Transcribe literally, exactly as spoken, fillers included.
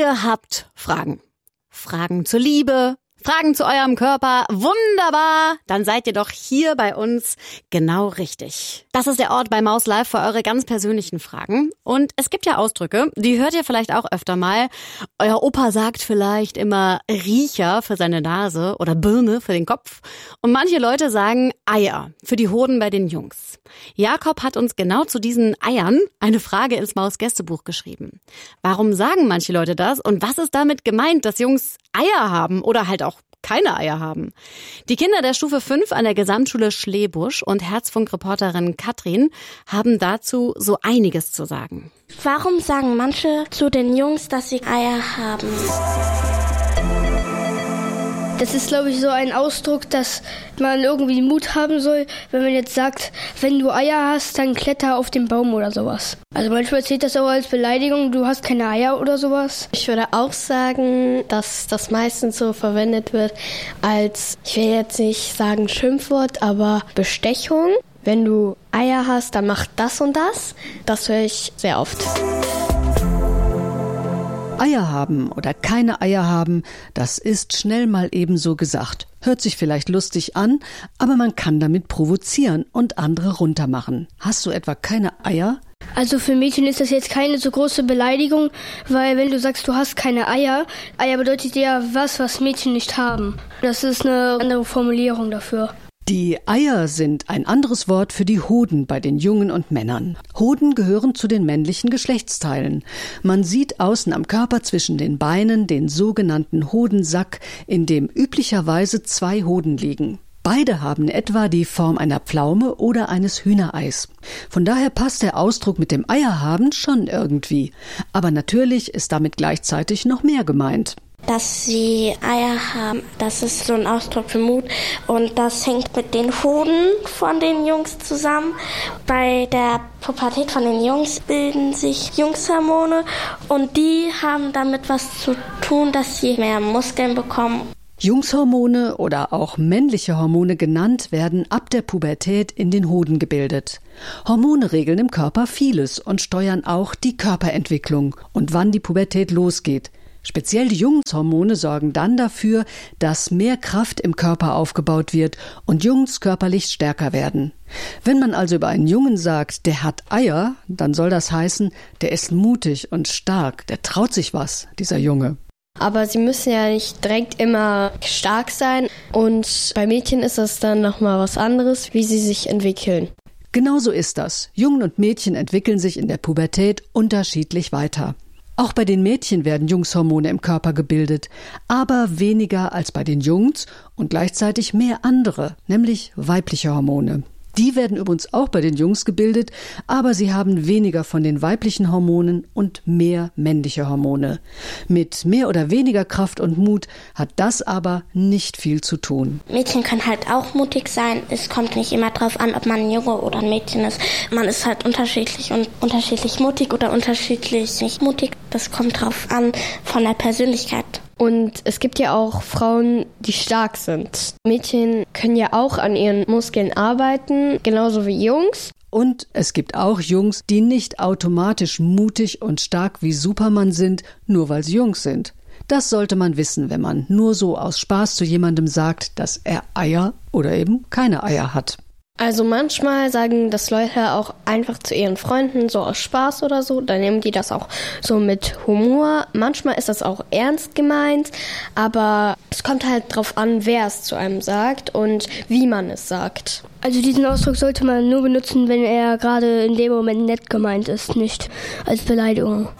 Ihr habt Fragen. Fragen zur Liebe, Fragen zu eurem Körper. Wunderbar! Dann seid ihr doch hier bei uns genau richtig. Das ist der Ort bei Maus Live für eure ganz persönlichen Fragen. Und es gibt ja Ausdrücke, die hört ihr vielleicht auch öfter mal. Euer Opa sagt vielleicht immer Riecher für seine Nase oder Birne für den Kopf. Und manche Leute sagen Eier für die Hoden bei den Jungs. Jakob hat uns genau zu diesen Eiern eine Frage ins Maus-Gästebuch geschrieben. Warum sagen manche Leute das und was ist damit gemeint, dass Jungs Eier haben oder halt auch keine Eier haben? Die Kinder der Stufe fünf an der Gesamtschule Schlebusch und Herzfunk-Reporterin Katrin haben dazu so einiges zu sagen. Warum sagen manche zu den Jungs, dass sie Eier haben? Das ist, glaube ich, so ein Ausdruck, dass man irgendwie Mut haben soll, wenn man jetzt sagt, wenn du Eier hast, dann kletter auf den Baum oder sowas. Also manchmal zählt das auch als Beleidigung, du hast keine Eier oder sowas. Ich würde auch sagen, dass das meistens so verwendet wird als, ich will jetzt nicht sagen Schimpfwort, aber Bestechung. Wenn du Eier hast, dann mach das und das. Das höre ich sehr oft. Eier haben oder keine Eier haben, das ist schnell mal ebenso gesagt. Hört sich vielleicht lustig an, aber man kann damit provozieren und andere runtermachen. Hast du etwa keine Eier? Also für Mädchen ist das jetzt keine so große Beleidigung, weil wenn du sagst, du hast keine Eier, Eier bedeutet ja was, was Mädchen nicht haben. Das ist eine andere Formulierung dafür. Die Eier sind ein anderes Wort für die Hoden bei den Jungen und Männern. Hoden gehören zu den männlichen Geschlechtsteilen. Man sieht außen am Körper zwischen den Beinen den sogenannten Hodensack, in dem üblicherweise zwei Hoden liegen. Beide haben etwa die Form einer Pflaume oder eines Hühnereis. Von daher passt der Ausdruck mit dem Eierhaben schon irgendwie. Aber natürlich ist damit gleichzeitig noch mehr gemeint. Dass sie Eier haben, das ist so ein Ausdruck für Mut und das hängt mit den Hoden von den Jungs zusammen. Bei der Pubertät von den Jungs bilden sich Jungshormone und die haben damit was zu tun, dass sie mehr Muskeln bekommen. Jungshormone oder auch männliche Hormone genannt werden ab der Pubertät in den Hoden gebildet. Hormone regeln im Körper vieles und steuern auch die Körperentwicklung und wann die Pubertät losgeht. Speziell die Jungshormone sorgen dann dafür, dass mehr Kraft im Körper aufgebaut wird und Jungs körperlich stärker werden. Wenn man also über einen Jungen sagt, der hat Eier, dann soll das heißen, der ist mutig und stark, der traut sich was, dieser Junge. Aber sie müssen ja nicht direkt immer stark sein und bei Mädchen ist das dann nochmal was anderes, wie sie sich entwickeln. Genau so ist das. Jungen und Mädchen entwickeln sich in der Pubertät unterschiedlich weiter. Auch bei den Mädchen werden Jungshormone im Körper gebildet, aber weniger als bei den Jungs und gleichzeitig mehr andere, nämlich weibliche Hormone. Die werden übrigens auch bei den Jungs gebildet, aber sie haben weniger von den weiblichen Hormonen und mehr männliche Hormone. Mit mehr oder weniger Kraft und Mut hat das aber nicht viel zu tun. Mädchen können halt auch mutig sein. Es kommt nicht immer drauf an, ob man ein Junge oder ein Mädchen ist. Man ist halt unterschiedlich und unterschiedlich mutig oder unterschiedlich nicht mutig. Das kommt drauf an von der Persönlichkeit. Und es gibt ja auch Frauen, die stark sind. Mädchen können ja auch an ihren Muskeln arbeiten, genauso wie Jungs. Und es gibt auch Jungs, die nicht automatisch mutig und stark wie Superman sind, nur weil sie Jungs sind. Das sollte man wissen, wenn man nur so aus Spaß zu jemandem sagt, dass er Eier oder eben keine Eier hat. Also manchmal sagen das Leute auch einfach zu ihren Freunden so aus Spaß oder so, dann nehmen die das auch so mit Humor. Manchmal ist das auch ernst gemeint, aber es kommt halt drauf an, wer es zu einem sagt und wie man es sagt. Also diesen Ausdruck sollte man nur benutzen, wenn er gerade in dem Moment nett gemeint ist, nicht als Beleidigung.